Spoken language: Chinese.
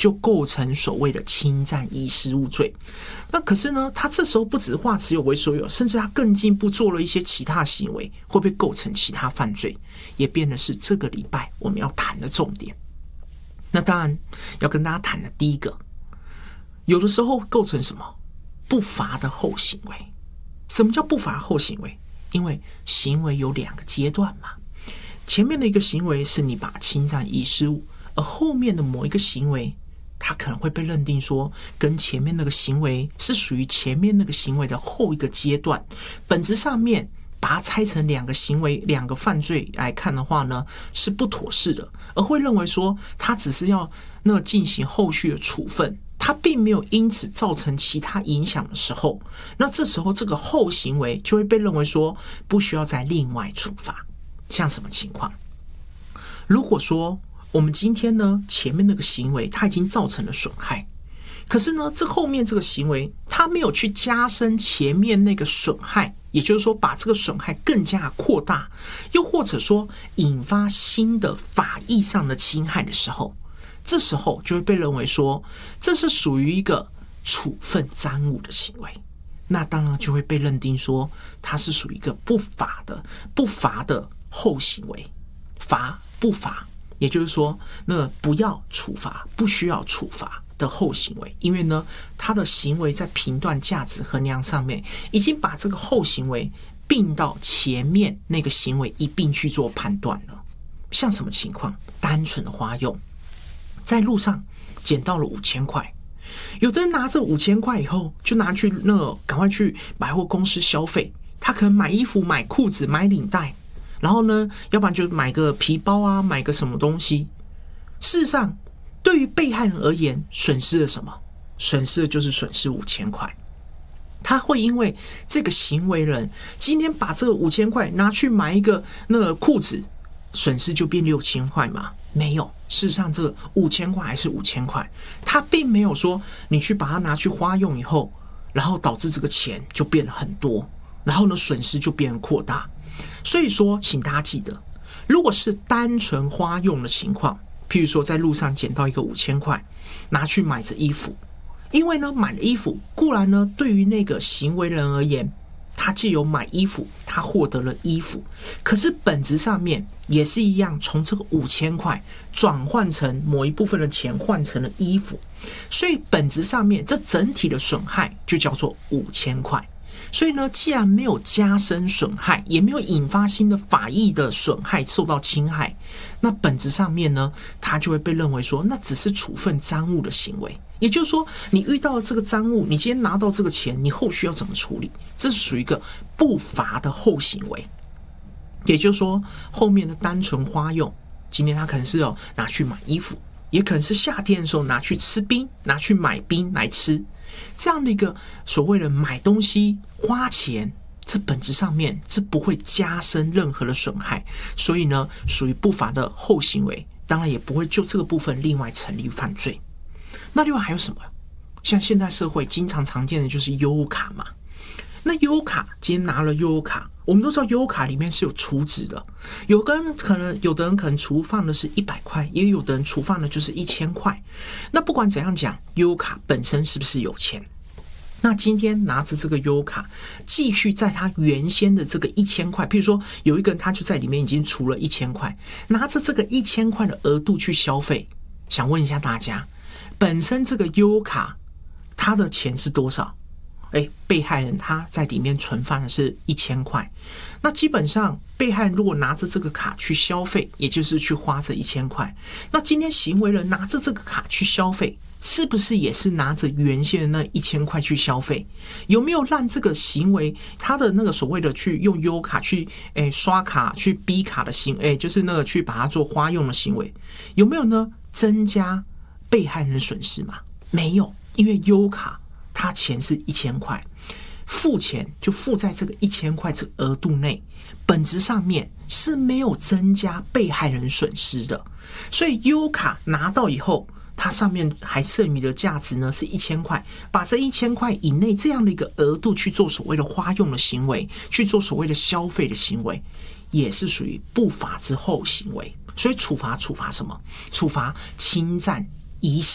就构成所谓的侵占遗失物罪。那可是呢，他这时候不止化持有为所有，甚至他更进一步做了一些其他行为，会不会构成其他犯罪，也变得是这个礼拜我们要谈的重点。那当然要跟大家谈的第一个，有的时候构成什么？不法的后行为。什么叫不法的后行为？因为行为有2个阶段嘛。前面的一个行为是你把侵占遗失物，而后面的某一个行为，它可能会被认定说跟前面那个行为是属于前面那个行为的后一个阶段，本质上面把它拆成2个行为、2个犯罪来看的话呢，是不妥适的，而会认为说它只是要进行后续的处分，它并没有因此造成其他影响的时候，那这时候这个后行为就会被认为说不需要再另外处罚。像什么情况？如果说我们今天呢前面那个行为它已经造成了损害，可是呢这后面这个行为它没有去加深前面那个损害，也就是说把这个损害更加扩大，又或者说引发新的法益上的侵害的时候，这时候就会被认为说这是属于一个处分赃物的行为，那当然就会被认定说它是属于一个不法的后行为。罚不罚，也就是说不要处罚、不需要处罚的后行为，因为呢他的行为在评断价值衡量上面已经把这个后行为并到前面那个行为一并去做判断了。像什么情况？单纯的花用，在路上捡到了5000块，有的人拿着5000块以后就拿去赶快去百货公司消费，他可能买衣服、买裤子、买领带，然后呢要不然就买个皮包啊，买个什么东西。事实上对于被害人而言，损失了什么？损失的就是损失5000块。他会因为这个行为人今天把这个5000块拿去买一个裤子，损失就变6000块吗？没有，事实上这个5000块还是5000块，他并没有说你去把它拿去花用以后，然后导致这个钱就变得很多，然后呢损失就变得扩大。所以说请大家记得，如果是单纯花用的情况，譬如说在路上捡到一个5000块拿去买着衣服，因为呢买了衣服固然呢对于那个行为人而言，他藉由买衣服他获得了衣服，可是本质上面也是一样，从这个5000块转换成某一部分的钱换成了衣服，所以本质上面这整体的损害就叫做5000块。所以呢既然没有加深损害，也没有引发新的法益的损害受到侵害，那本质上面呢它就会被认为说那只是处分赃物的行为。也就是说你遇到了这个赃物，你今天拿到这个钱，你后续要怎么处理，这是属于一个不法的后行为。也就是说后面的单纯花用，今天他可能是拿去买衣服，也可能是夏天的时候拿去吃冰，拿去买冰来吃，这样的一个所谓的买东西花钱，这本质上面这不会加深任何的损害，所以呢属于不法的后行为，当然也不会就这个部分另外成立犯罪。那另外还有什么？像现代社会经常见的就是悠游卡嘛。那悠游卡今天拿了悠游卡，我们都知道悠游卡里面是有储值的，有的人可能储放的是100块，也有的人储放的就是1000块。那不管怎样讲，悠游卡本身是不是有钱？那今天拿着这个悠游卡继续在他原先的这个1000块，譬如说有一个人他就在里面已经储了1000块，拿着这个1000块的额度去消费，想问一下大家，本身这个悠游卡他的钱是多少？被害人他在里面存放的是1000块，那基本上被害人如果拿着这个卡去消费，也就是去花这1000块，那今天行为人拿着这个卡去消费，是不是也是拿着原先的那1000块去消费？有没有让这个行为他的那个所谓的去用悠卡去刷卡去逼卡的行为，就是那个去把它做花用的行为，有没有呢增加被害人的损失嘛？没有，因为悠卡他钱是1000块，付钱就付在这个1000块这个额度内，本质上面是没有增加被害人损失的。所以悠卡拿到以后，它上面还剩余的价值呢是1000块，把这1000块以内这样的一个额度去做所谓的花用的行为，去做所谓的消费的行为，也是属于不法之后行为。所以处罚什么？处罚侵占遗失